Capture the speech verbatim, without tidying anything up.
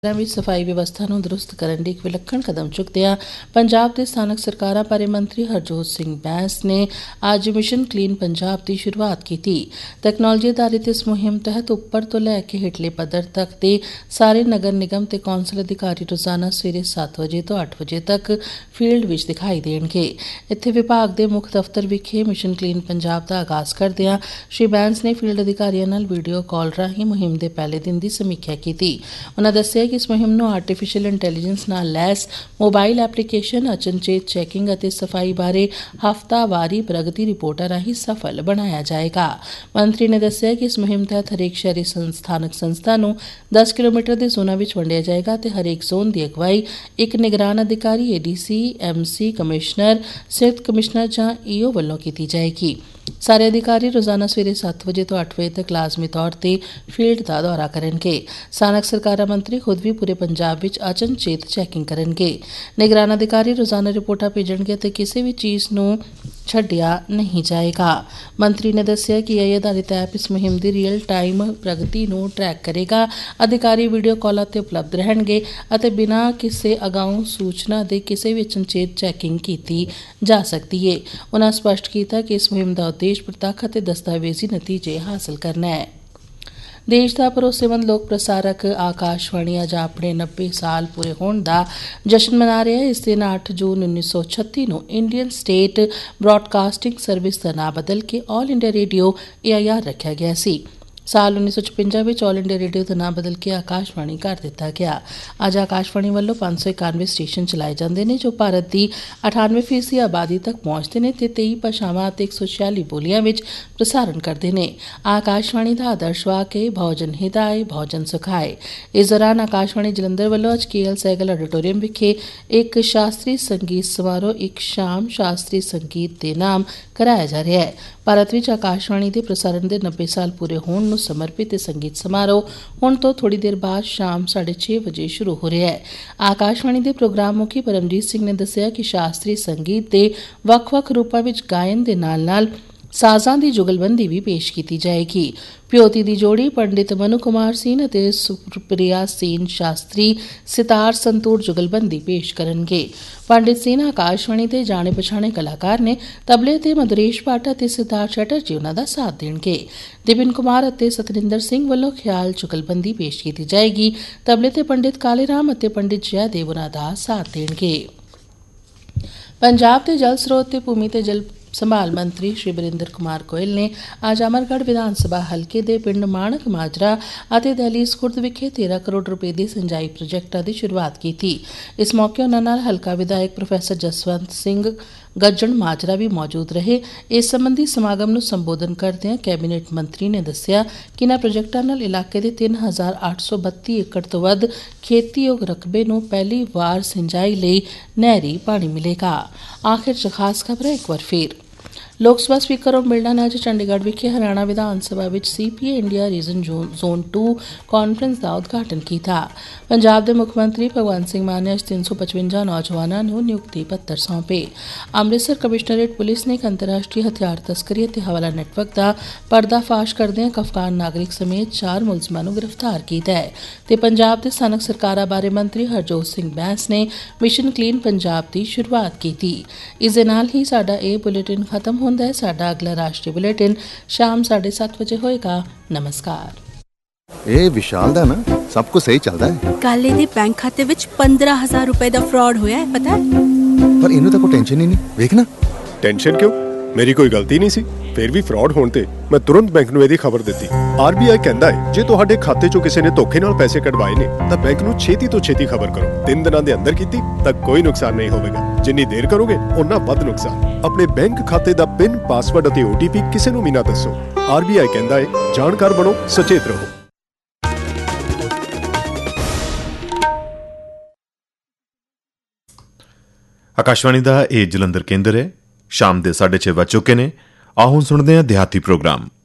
ਵਿੱਚ ਸਫਾਈ ਵਿਵਸਥਾ ਨੂੰ ਦਰੁਸਤ ਕਰਨ ਲਈ ਇੱਕ ਵਿਲੱਖਣ ਕਦਮ ਚੁੱਕਦਿਆਂ ਪੰਜਾਬ ਦੇ ਸਥਾਨਕ ਸਰਕਾਰਾਂ ਬਾਰੇ ਮੰਤਰੀ ਹਰਜੋਤ ਸਿੰਘ ਬੈਂਸ ਨੇ ਅੱਜ ਮਿਸ਼ਨ ਕਲੀਨ ਪੰਜਾਬ ਦੀ ਸ਼ੁਰੂਆਤ ਕੀਤੀ। ਤਕਨਾਲੋਜੀ ਆਧਾਰਿਤ ਇਸ ਮੁਹਿੰਮ ਤਹਿਤ ਉੱਪਰ ਤੋਂ ਲੈ ਕੇ ਹੇਠਲੇ ਪੱਧਰ ਤੱਕ ਦੇ ਸਾਰੇ ਨਗਰ ਨਿਗਮ ਤੇ ਕੌਂਸਲ ਅਧਿਕਾਰੀ ਰੋਜ਼ਾਨਾ ਸਵੇਰੇ ਸੱਤ ਵਜੇ ਤੋਂ ਅੱਠ ਵਜੇ ਤੱਕ ਫੀਲਡ ਵਿੱਚ ਦਿਖਾਈ ਦੇਣਗੇ। ਇੱਥੇ ਵਿਭਾਗ ਦੇ ਮੁੱਖ ਦਫ਼ਤਰ ਵਿਖੇ ਮਿਸ਼ਨ ਕਲੀਨ ਪੰਜਾਬ ਦਾ ਆਗਾਜ਼ ਕਰਦਿਆਂ ਸ਼੍ਰੀ ਬੈਂਸ ਨੇ ਫੀਲਡ ਅਧਿਕਾਰੀਆਂ ਨਾਲ ਵੀਡੀਓ ਕਾਲ ਰਾਹੀਂ ਮੁਹਿੰਮ ਦੇ ਪਹਿਲੇ ਦਿਨ ਦੀ ਸਮੀਖਿਆ ਕੀਤੀ। ਉਨ੍ਹਾਂ ਦੱਸਿਆ ਇਸ ਮੁਹਿੰਮ ਨੂੰ ਆਰਟੀਫਿਸ਼ੀਅਲ ਇੰਟੈਲੀਜੈਂਸ ਨਾਲ ਲੈਸ ਮੋਬਾਈਲ ਐਪਲੀਕੇਸ਼ਨ, ਅਚਨਚੇਤ ਚੈਕਿੰਗ ਅਤੇ ਸਫਾਈ ਬਾਰੇ ਹਫ਼ਤਾਵਾਰੀ ਪ੍ਰਗਤੀ ਰਿਪੋਰਟਾਂ ਰਾਹੀਂ ਸਫਲ ਬਣਾਇਆ ਜਾਏਗਾ। ਮੰਤਰੀ ਨੇ ਦੱਸਿਆ ਕਿ ਇਸ ਮੁਹਿੰਮ ਤਹਿਤ ਹਰੇਕ ਸ਼ਹਿਰੀ ਸਥਾਨਕ ਸੰਸਥਾ ਨੂੰ ਦਸ ਕਿਲੋਮੀਟਰ ਦੇ ਜ਼ੋਨਾਂ ਵਿੱਚ ਵੰਡਿਆ ਜਾਏਗਾ ਅਤੇ ਹਰੇਕ ਜ਼ੋਨ ਦੀ ਅਗਵਾਈ ਇੱਕ ਨਿਗਰਾਨ ਅਧਿਕਾਰੀ, A D C, M C, commissioner, ਸੰਯੁਕਤ ਕਮਿਸ਼ਨਰ ਜਾਂ ਈ ਓ ਵੱਲੋਂ ਕੀਤੀ ਜਾਏਗੀ। ਸਾਰੇ ਅਧਿਕਾਰੀ ਰੋਜ਼ਾਨਾ ਸਵੇਰੇ ਸੱਤ ਵਜੇ ਤੋਂ ਅੱਠ ਵਜੇ ਤੱਕ ਲਾਜ਼ਮੀ ਤੌਰ ਤੇ ਫੀਲਡ ਦਾ ਦੌਰਾ ਕਰਨਗੇ। ਸਥਾਨਕ ਸਰਕਾਰਾਂ ਮੰਤਰੀ ਖੁਦ ਵੀ ਪੂਰੇ ਪੰਜਾਬ ਵਿੱਚ ਅਚਨਚੇਤ ਚੈਕਿੰਗ ਕਰਨਗੇ। ਨਿਗਰਾਨ ਅਧਿਕਾਰੀ ਰੋਜ਼ਾਨਾ ਰਿਪੋਰਟਾਂ ਭੇਜਣਗੇ ਅਤੇ ਕਿਸੇ ਵੀ ਚੀਜ਼ ਨੂੰ ਛੱਡਿਆ ਨਹੀਂ ਜਾਏਗਾ। ਮੰਤਰੀ ਨੇ ਦੱਸਿਆ ਕਿ ਏ ਆਈ ਆਧਾਰਿਤ ਐਪ ਇਸ ਮੁਹਿੰਮ ਦੀ ਰੀਅਲ ਟਾਈਮ ਪ੍ਰਗਤੀ ਨੂੰ ਟਰੈਕ ਕਰੇਗਾ। ਅਧਿਕਾਰੀ ਵੀਡੀਓ ਕਾਲਾਂ ਤੇ ਉਪਲਬਧ ਰਹਿਣਗੇ ਅਤੇ ਬਿਨਾਂ ਕਿਸੇ ਅਗਾਊਂ ਸੂਚਨਾ ਦੇ ਕਿਸੇ ਵੀ ਅਚਨਚੇਤ ਚੈਕਿੰਗ ਕੀਤੀ ਜਾ ਸਕਦੀ ਹੈ। ਉਨ੍ਹਾਂ ਸਪਸ਼ਟ ਕੀਤਾ ਕਿ ਇਸ ਮੁਹਿੰਮ ਦਾ ਉਦੇਸ਼ ਪ੍ਰਤੱਖ ਅਤੇ ਦਸਤਾਵੇਜ਼ੀ ਨਤੀਜੇ ਹਾਸਲ ਕਰਨਾ ਹੈ। ਦੇਸ਼ ਦਾ ਭਰੋਸੇਮੰਦ ਲੋਕ ਪ੍ਰਸਾਰਕ ਆਕਾਸ਼ਵਾਣੀ ਅੱਜ ਆਪਣੇ ਨੱਬੇ ਸਾਲ ਪੂਰੇ ਹੋਣ ਦਾ ਜਸ਼ਨ ਮਨਾ ਰਿਹਾ ਹੈ। ਇਸ ਦਿਨ ਅੱਠ ਜੂਨ ਉੱਨੀ ਸੌ ਛੱਤੀ ਨੂੰ ਇੰਡੀਅਨ ਸਟੇਟ ਬ੍ਰਾਡਕਾਸਟਿੰਗ ਸਰਵਿਸ ਦਾ ਨਾਂ ਬਦਲ ਕੇ all India radio A I R ਰੱਖਿਆ ਗਿਆ ਸੀ। ਸਾਲ ਉੱਨੀ ਸੌ ਛਪੰਜਾ ਵਿੱਚ ਆਲ ਇੰਡੀਆ ਰੇਡੀਓ ਦਾ ਨਾਂ ਬਦਲ ਕੇ ਆਕਾਸ਼ਵਾਣੀ ਕਰ ਦਿੱਤਾ ਗਿਆ। ਅੱਜ ਆਕਾਸ਼ਵਾਣੀ ਵੱਲੋਂ ਪੰਜ ਸੌ ਇਕਾਨਵੇਂ ਸਟੇਸ਼ਨ ਚਲਾਏ ਜਾਂਦੇ ਨੇ ਜੋ ਭਾਰਤ ਦੀ ਅਠਾਨਵੇਂ ਫੀਸਦੀ ਆਬਾਦੀ ਤੱਕ ਪਹੁੰਚਦੇ ਨੇ ਤੇ ਤੇਈ ਭਾਸ਼ਾਵਾਂ ਅਤੇ ਇੱਕ ਸੌ ਛਿਆਲੀ ਬੋਲੀਆਂ ਵਿੱਚ ਪ੍ਰਸਾਰਣ ਕਰਦੇ ਨੇ। ਆਕਾਸ਼ਵਾਣੀ ਦਾ ਆਦਰਸ਼ ਵਾਕ ਹੈ, ਭੋਜਨ ਹਿਤਾਏ ਭੋਜਨ ਸੁਖਾਏ। ਇਸ ਦੌਰਾਨ ਆਕਾਸ਼ਵਾਣੀ ਜਲੰਧਰ ਵੱਲੋਂ ਅੱਜ ਕੇ ਐਲ ਸਹਿਗਲ ਆਡੀਟੋਰੀਅਮ ਵਿਖੇ ਇੱਕ ਸ਼ਾਸਤਰੀ ਸੰਗੀਤ ਸਮਾਰੋਹ ਇੱਕ ਸ਼ਾਮ ਸ਼ਾਸਤਰੀ ਸੰਗੀਤ ਦੇ ਨਾਮ ਕਰਾਇਆ ਜਾ ਰਿਹਾ ਹੈ। ਭਾਰਤ ਵਿੱਚ ਆਕਾਸ਼ਵਾਣੀ ਦੇ ਪ੍ਰਸਾਰਣ ਦੇ ਨੱਬੇ ਸਾਲ ਪੂਰੇ ਹੋਣ ਨੂੰ ਸਮਰਪਿਤ ਇਹ ਸੰਗੀਤ ਸਮਾਰੋਹ ਹੁਣ ਤੋਂ ਥੋੜੀ ਦੇਰ ਬਾਅਦ ਸ਼ਾਮ ਸਾਢੇ ਛੇ ਵਜੇ ਸ਼ੁਰੂ ਹੋ ਰਿਹਾ ਹੈ। ਆਕਾਸ਼ਵਾਣੀ ਦੇ ਪ੍ਰੋਗਰਾਮ ਮੁਖੀ ਪਰਮਜੀਤ ਸਿੰਘ ਨੇ ਦੱਸਿਆ ਕਿ ਸ਼ਾਸਤਰੀ ਸੰਗੀਤ ਦੇ ਵੱਖ-ਵੱਖ ਰੂਪਾਂ ਵਿੱਚ ਗਾਇਨ ਦੇ ਨਾਲ-ਨਾਲ ਸਾਜ਼ਾਂ ਦੀ ਜੁਗਲਬੰਦੀ ਵੀ ਪੇਸ਼ ਕੀਤੀ ਜਾਏਗੀ। ਪਿਓਤੀ ਦੀ ਜੋੜੀ ਪੰਡਿਤ ਮਨੂ ਕੁਮਾਰ ਸਿੰਘ ਅਤੇ ਸੁਪ੍ਰਿਆ ਸੇਨ ਸ਼ਾਸਤਰੀ ਸਿਤਾਰ ਸੰਤੂਰ ਜੁਗਲਬੰਦੀ ਪੇਸ਼ ਕਰਨਗੇ। ਪੰਡਿਤ ਸਿੰਘ ਆਕਾਸ਼ਵਾਣੀ ਦੇ ਜਾਣੇ ਪਛਾਣੇ ਕਲਾਕਾਰ ਨੇ। ਤਬਲੇ ਤੇ ਮਦਰੇਸ਼ ਭਾਟ ਅਤੇ ਸਿਤਾਰ ਚੈਟਰਜੀ ਉਹਨਾਂ ਦਾ ਸਾਥ ਦੇਣਗੇ। ਦਿਪਿਨ ਕੁਮਾਰ ਅਤੇ ਸਤਰਿੰਦਰ ਸਿੰਘ ਵੱਲੋਂ ਖਿਆਲ ਜੁਗਲਬੰਦੀ ਪੇਸ਼ ਕੀਤੀ ਜਾਏਗੀ। ਤਬਲੇ ਤੇ ਪੰਡਿਤ ਕਾਲੇ ਰਾਮ ਅਤੇ ਪੰਡਿਤ ਜੈਦੇਵ ਉਹਨਾਂ ਦਾ ਸਾਥ ਦੇਣਗੇ। ਪੰਜਾਬ ਦੇ ਜਲ ਸਰੋਤ ਤੇ ਭੂਮੀ ਤੇ ਜਲ ਸੰਭਾਲ ਮੰਤਰੀ ਸ਼੍ਰੀ ਬਰਿੰਦਰ ਕੁਮਾਰ ਗੋਇਲ ਨੇ ਅੱਜ ਅਮਰਗੜ੍ਹ ਵਿਧਾਨ ਸਭਾ ਹਲਕੇ ਦੇ ਪਿੰਡ ਮਾਣਕ ਮਾਜਰਾ ਅਤੇ ਦਹਿਲੀਜ਼ ਖੁਰਦ ਵਿਖੇ ਤੇਰਾਂ ਕਰੋੜ ਰੁਪਏ ਦੇ ਸਿੰਜਾਈ ਪ੍ਰੋਜੈਕਟਾਂ ਦੀ ਸ਼ੁਰੂਆਤ ਕੀਤੀ। ਇਸ ਮੌਕੇ ਉਨ੍ਹਾਂ ਨਾਲ ਹਲਕਾ ਵਿਧਾਇਕ ਪ੍ਰੋਫੈਸਰ ਜਸਵੰਤ ਸਿੰਘ ਗੱਜਣ ਮਾਜਰਾ ਵੀ ਮੌਜੂਦ ਰਹੇ। ਇਸ ਸੰਬੰਧੀ ਸਮਾਗਮ ਨੂੰ ਸੰਬੋਧਨ ਕਰਦਿਆਂ ਕੈਬਨਿਟ ਮੰਤਰੀ ਨੇ ਦੱਸਿਆ ਕਿ ਇਨ੍ਹਾਂ ਪ੍ਰੋਜੈਕਟਾਂ ਨਾਲ ਇਲਾਕੇ ਦੇ ਤਿੰਨ ਹਜ਼ਾਰ ਅੱਠ ਸੌ ਬੱਤੀ ਏਕੜ ਤੋਂ ਵੱਧ ਖੇਤੀਯੋਗ ਰਕਬੇ ਨੂੰ ਪਹਿਲੀ ਵਾਰ ਸਿੰਜਾਈ ਲਈ ਨਹਿਰੀ ਪਾਣੀ ਮਿਲੇਗਾ। ਆਖਿਰ 'ਚ ਖਾਸ ਖਬਰਾਂ ਇੱਕ ਵਾਰ ਫੇਰ। ਲੋਕ ਸਭਾ ਸਪੀਕਰ ਓਮ ਬਿਰਲਾ ਨੇ ਅੱਜ ਚੰਡੀਗੜ੍ਹ ਵਿਖੇ ਹਰਿਆਣਾ ਵਿਧਾਨ ਸਭਾ ਵਿੱਚ ਸੀ ਪੀ ਆਈ India reason zone to conference ਦਾ ਉਦਘਾਟਨ ਕੀਤਾ। ਪੰਜਾਬ ਦੇ ਮੁੱਖ ਮੰਤਰੀ ਭਗਵੰਤ ਸਿੰਘ ਮਾਨ ਨੇ ਅੱਜ ਤਿੰਨ ਸੌ ਪਚਵੰਜਾ ਨੌਜਵਾਨਾਂ ਨੂੰ ਨਿਯੁਕਤੀ ਪੱਤਰ ਸੌਂਪੇ। ਅੰਮ੍ਰਿਤਸਰ ਕਮਿਸ਼ਨਰੇਟ ਪੁਲਿਸ ਨੇ ਇੱਕ ਅੰਤਰਰਾਸ਼ਟਰੀ ਹਥਿਆਰ ਤਸਕਰੀ ਅਤੇ ਹਵਾਲਾ ਨੈਟਵਰਕ ਦਾ ਪਰਦਾਫਾਸ਼ ਕਰਦਿਆਂ ਇੱਕ ਅਫਗਾਨ ਨਾਗਰਿਕ ਸਮੇਤ ਚਾਰ ਮੁਲਜ਼ਮਾਂ ਨੂੰ ਗ੍ਰਿਫਤਾਰ ਕੀਤਾ ਹੈ। ਤੇ ਪੰਜਾਬ ਦੇ ਸਥਾਨਕ ਸਰਕਾਰਾਂ ਬਾਰੇ ਮੰਤਰੀ ਹਰਜੋਤ ਸਿੰਘ ਬੈਂਸ ਨੇ ਮਿਸ਼ਨ ਕਲੀਨ ਪੰਜਾਬ ਦੀ ਸ਼ੁਰੂਆਤ ਕੀਤੀ। ਇਸ ਦੇ ਨਾਲ ਹੀ ਸਾਡਾ ਇਹ ਬੁਲੇਟਿਨ ਖਤਮ ਹੁੰਦਾ ਹੈ। ਸਾਡਾ ਅਗਲਾ ਰਾਸ਼ਟਰੀ ਬੁਲੇਟਿਨ ਸ਼ਾਮ ਸਾਢੇ ਸੱਤ ਵਜੇ ਹੋਏਗਾ। ਨਮਸਕਾਰ। ਇਹ ਵਿਸ਼ਾਲ ਦਾ ਨਾ ਸਭ ਕੁਝ ਸਹੀ ਚੱਲਦਾ ਹੈ। ਕੱਲ ਇਹਦੇ ਬੈਂਕ ਖਾਤੇ ਵਿੱਚ ਪੰਦਰਾਂ ਹਜ਼ਾਰ ਰੁਪਏ ਦਾ ਫਰਾਡ ਹੋਇਆ ਹੈ, ਪਤਾ ਹੈ? ਪਰ ਇਹਨੂੰ ਤਾਂ ਕੋਈ ਟੈਨਸ਼ਨ ਹੀ ਨਹੀਂ। ਵੇਖ ਨਾ। ਟੈਨਸ਼ਨ ਕਿਉਂ? ਮੇਰੀ ਕੋਈ ਗਲਤੀ ਨਹੀਂ ਸੀ। ਫਿਰ ਵੀ ਫਰਾਡ ਹੋਣ ਤੇ ਮੈਂ ਤੁਰੰਤ ਬੈਂਕ ਨੂੰ ਇਹਦੀ ਖਬਰ ਦਿੱਤੀ। ਆਰ ਬੀ ਆਈ ਕਹਿੰਦਾ ਹੈ ਜੇ ਤੁਹਾਡੇ ਖਾਤੇ ਚੋਂ ਕਿਸੇ ਨੇ ਧੋਖੇ ਨਾਲ ਪੈਸੇ ਕਢਵਾਏ ਨੇ ਤਾਂ ਬੈਂਕ ਨੂੰ ਛੇਤੀ ਤੋਂ ਛੇਤੀ ਖਬਰ ਕਰੋ। ਤਿੰਨ ਦਿਨਾਂ ਦੇ ਅੰਦਰ ਕੀਤੀ ਤਾਂ ਕੋਈ ਨੁਕਸਾਨ ਨਹੀਂ ਹੋਵੇਗਾ। ਜਿੰਨੀ ਦੇਰ ਕਰੋਗੇ ਉਨਾ ਵੱਧ ਨੁਕਸਾਨ। ਆਪਣੇ ਬੈਂਕ ਖਾਤੇ ਦਾ ਪਿਨ, ਪਾਸਵਰਡ ਅਤੇ ਓ ਟੀ ਪੀ ਕਿਸੇ ਨੂੰ ਵੀ ਨਾ ਦੱਸੋ। ਆਰ ਬੀ ਆਈ ਕਹਿੰਦਾ ਹੈ ਜਾਣਕਾਰ ਬਣੋ, ਸੁਚੇਤ ਰਹੋ। ਆਕਾਸ਼ਵਾਣੀ ਦਾ ਇਹ ਜਲੰਧਰ ਕੇਂਦਰ ਹੈ। ਸ਼ਾਮ ਦੇ ਸਾਢੇ ਛੇ ਵੱਜ ਚੁੱਕੇ ਨੇ। ਆਓ ਹੁਣ ਸੁਣਦੇ ਹਾਂ ਦਿਹਾਤੀ ਪ੍ਰੋਗਰਾਮ।